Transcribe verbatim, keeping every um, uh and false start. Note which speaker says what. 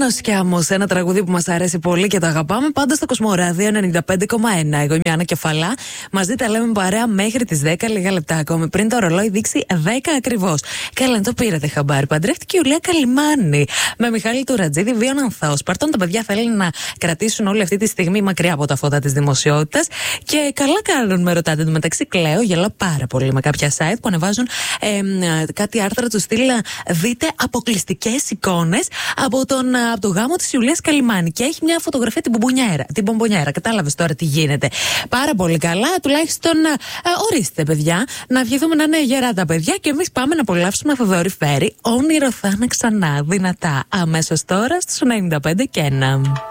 Speaker 1: Σκιάμος, ένα τραγούδι που μας αρέσει πολύ και το αγαπάμε. Πάντα στο Κοσμοράδιο ενενήντα πέντε κόμμα ένα. Εγώ είμαι η Άννα Κεφαλά. Μαζί τα λέμε παρέα μέχρι τις δέκα, λίγα λεπτά ακόμη πριν το ρολόι δείξει δέκα ακριβώς. Καλά, το πήρατε χαμπάρι. Παντρεύτηκε η Ιουλία Καλιμάνη με Μιχάλη Τουρατζίδη, βίων ανθόσπαρτων. Τα παιδιά θέλουν να κρατήσουν όλη αυτή τη στιγμή μακριά από τα φώτα της δημοσιότητας. Και καλά κάνουν, με ρωτάτε. Του μεταξύ, κλαίω, γελάω πάρα πολύ με κάποια site που ανεβάζουν ε, κάτι άρθρα του στυλ. Δείτε αποκλειστικές εικόνες από τον από το γάμο της Ιουλίας Καλιμάνη. Και έχει μια φωτογραφία την μπομπονιέρα. Την μπομπονιέρα. Κατάλαβες τώρα τι γίνεται. Πάρα πολύ καλά. Τουλάχιστον ε, ορίστε, παιδιά, να βγηθούμε να είναι γερά τα παιδιά και εμείς πάμε να απολαύσουμε Θοδωρή Φέρη. Όνειρο θα είναι ξανά δυνατά. Αμέσως τώρα στους ενενήντα πέντε και ένα.